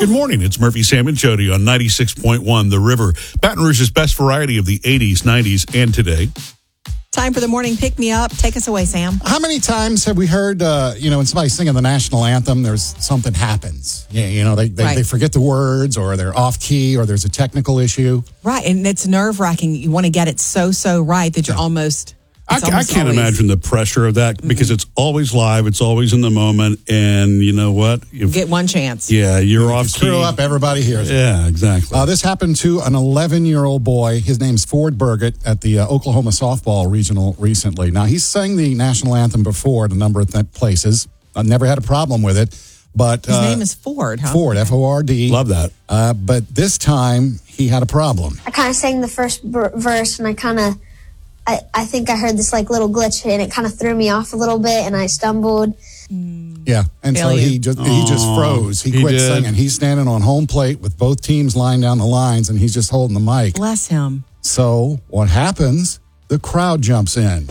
Good morning. It's Murphy, Sam, and Jody on 96.1 The River. Baton Rouge's best variety of the 80s, 90s, and today. Time for the morning pick-me-up. Take us away, Sam. How many times have we heard, when somebody's singing the national anthem, there's something happens. Yeah, they forget the words, or they're off key, or there's a technical issue. Right, and it's nerve-wracking. You want to get it so right that you're almost... I can't imagine the pressure of that because it's always live, it's always in the moment, and you know what? You get one chance. Yeah, you're off key. Screw up, everybody hears it. Yeah, exactly. This happened to an 11-year-old boy. His name's Ford Burgett at the Oklahoma softball regional recently. Now, he's sang the national anthem before at a number of places. I've never had a problem with it. But his name is Ford, huh? Ford, F-O-R-D. Love that. But this time, he had a problem. I kind of sang the first verse, and I think I heard this little glitch, and it kind of threw me off a little bit, and I stumbled. Yeah, and so he just froze. He quit singing. He's standing on home plate with both teams lying down the lines, and he's just holding the mic. Bless him. So what happens? The crowd jumps in.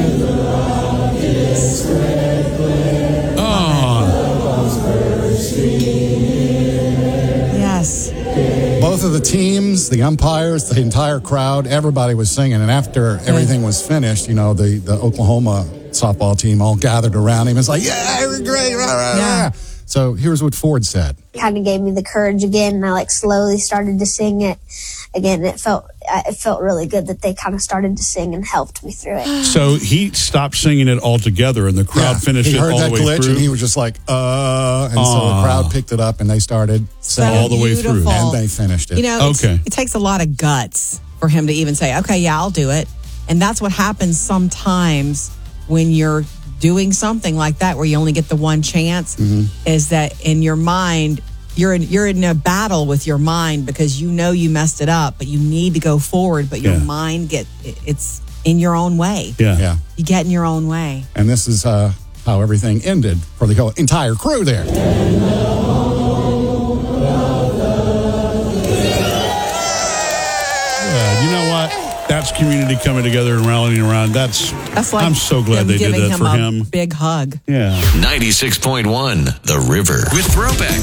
Yes. Both of the teams, the umpires, the entire crowd, everybody was singing. And after everything was finished, the Oklahoma softball team all gathered around him. It's like, yeah, we're great. Rah, rah, rah. So here's what Ford said. It kind of gave me the courage again, and I slowly started to sing it again. It felt really good that they kind of started to sing and helped me through it. So he stopped singing it altogether, and the crowd finished it all the way through. He heard that glitch, and he was just like, and so the crowd picked it up, and they started singing all the way through. And they finished it. It takes a lot of guts for him to even say, okay, yeah, I'll do it. And that's what happens sometimes when you're doing something like that where you only get the one chance, is that in your mind, you're in a battle with your mind because you messed it up, but you need to go forward, but your mind it's in your own way. Yeah. You get in your own way. And this is how everything ended for the entire crew there. You know what? That's community coming together and rallying around. That's like I'm so glad they did that for him. Big hug. Yeah. 96.1 The River with Throwback.